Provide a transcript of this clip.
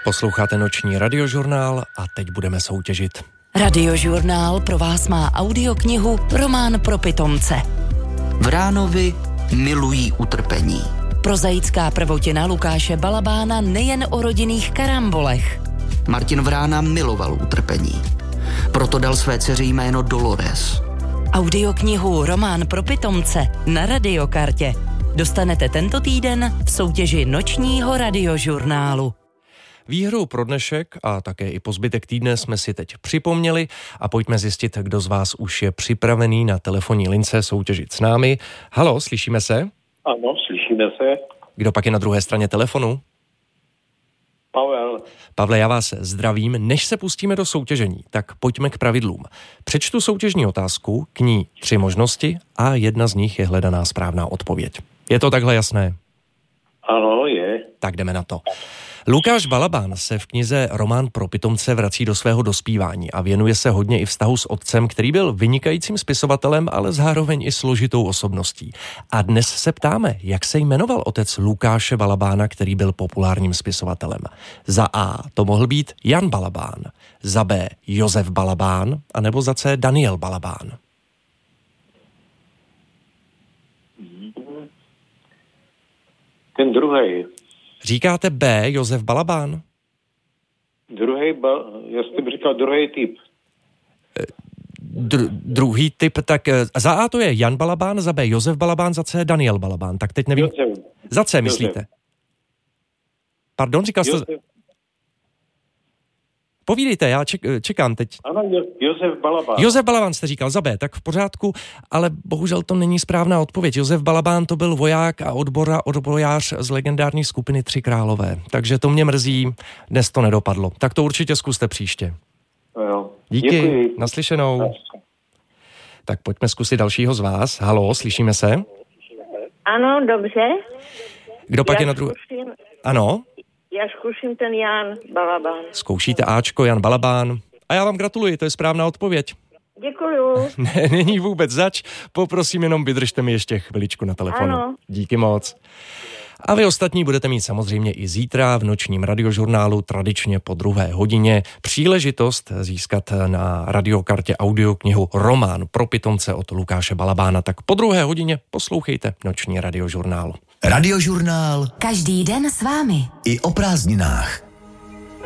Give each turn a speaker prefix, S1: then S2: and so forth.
S1: Posloucháte noční radiožurnál a teď budeme soutěžit.
S2: Radiožurnál pro vás má audioknihu Román pro pitomce.
S3: Vránovi milují utrpení.
S2: Prozaická prvotina Lukáše Balabána nejen o rodinných karambolech.
S3: Martin Vrána miloval utrpení. Proto dal své dceři jméno Dolores.
S2: Audioknihu Román pro pitomce na Radiokartě dostanete tento týden v soutěži nočního radiožurnálu.
S1: Výhru pro dnešek a také i po zbytek týdne jsme si teď připomněli a pojďme zjistit, kdo z vás už je připravený na telefonní lince soutěžit s námi. Haló, slyšíme se?
S4: Ano, slyšíme se.
S1: Kdo pak je na druhé straně telefonu?
S4: Pavel.
S1: Pavle, já vás zdravím. Než se pustíme do soutěžení, tak pojďme k pravidlům. Přečtu soutěžní otázku, k ní 3 možnosti a jedna z nich je hledaná správná odpověď. Je to takhle jasné?
S4: Ano, je.
S1: Tak jdeme na to. Lukáš Balabán se v knize Román pro pitomce vrací do svého dospívání a věnuje se hodně i vztahu s otcem, který byl vynikajícím spisovatelem, ale zároveň i složitou osobností. A dnes se ptáme, jak se jmenoval otec Lukáše Balabána, který byl populárním spisovatelem. Za A to mohl být Jan Balabán, za B Josef Balabán, anebo za C Daniel Balabán.
S4: Ten druhý.
S1: Říkáte B, Josef Balabán?
S4: Já jsem říkal druhý typ.
S1: Druhý typ, tak za A to je Jan Balabán, za B Josef Balabán, za C Daniel Balabán. Tak teď nevím.
S4: Josef.
S1: Za C myslíte?
S4: Josef.
S1: Pardon, říkal jste... Povídejte, já čekám teď.
S4: Ano, Josef Balabán.
S1: Josef Balabán jste říkal za B, tak v pořádku, ale bohužel to není správná odpověď. Josef Balabán to byl voják a odbojář z legendární skupiny 3 králové. Takže to mě mrzí, dnes to nedopadlo. Tak to určitě zkuste příště.
S4: Jo.
S1: Díky,
S4: Děkuji.
S1: naslyšenou. Tak pojďme zkusit dalšího z vás. Haló, slyšíme se?
S5: Ano, dobře.
S1: Kdo pak je na druhé? Ano?
S5: Já zkusím ten Jan Balabán.
S1: Zkoušíte Ačko, Jan Balabán. A já vám gratuluji, to je správná odpověď.
S5: Děkuju.
S1: Ne, není vůbec zač. Poprosím, jenom vydržte mi ještě chviličku na telefonu.
S5: Ano.
S1: Díky moc. A vy ostatní budete mít samozřejmě i zítra v nočním radiožurnálu tradičně po 2. hodině příležitost získat na Radiokartě audioknihu Román pro pitomce od Lukáše Balabána. Tak po 2. hodině poslouchejte noční radiožurnál.
S6: Radiožurnál
S2: Každý den s vámi.
S6: i o prázdninách.